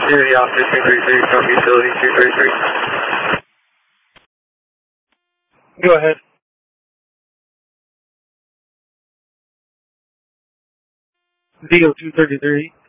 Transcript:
City Officer 233 from Utility 233. Go ahead. DO 233.